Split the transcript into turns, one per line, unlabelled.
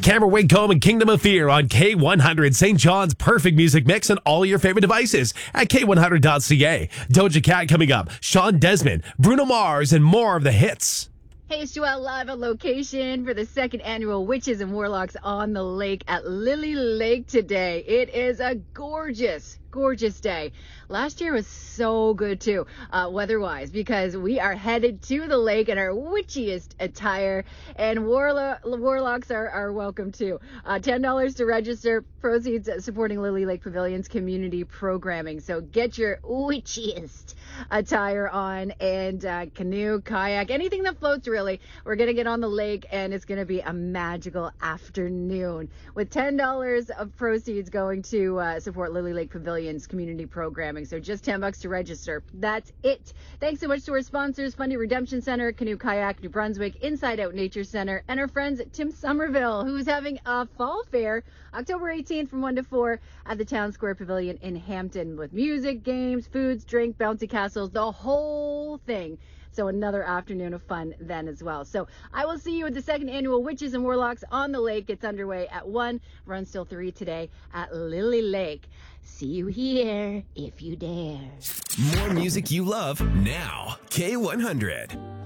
Cameron Wincombe and Kingdom of Fear on K100, St. John's perfect music mix on all your favorite devices at K100.ca. Doja Cat coming up, Sean Desmond, Bruno Mars, and more of the hits.
Hey, it's Joelle live on location for the second annual Witches and Warlocks on the Lake at Lily Lake today. It is a gorgeous day. Last year was so good too, weather-wise, because we are headed to the lake in our witchiest attire, and warlocks are welcome too. $10 to register, proceeds supporting Lily Lake Pavilion's community programming. So get your witchiest attire on, and canoe, kayak, anything that floats really. We're going to get on the lake, and it's going to be a magical afternoon with $10 of proceeds going to support Lily Lake Pavilion's community programming. So just $10 to register. That's it. Thanks so much to our sponsors, Fundy Redemption Center, Canoe Kayak New Brunswick, Inside Out Nature Center, and our friends at Tim Somerville, who's having a fall fair October 18th from 1 to 4 at the Town Square Pavilion in Hampton with music, games, foods, drink, bouncy castles, the whole thing. So another afternoon of fun then as well. So I will see you at the second annual Witches and Warlocks on the Lake. It's underway at 1, runs till 3 today at Lily Lake. See you here if you dare.
More music you love now. K100.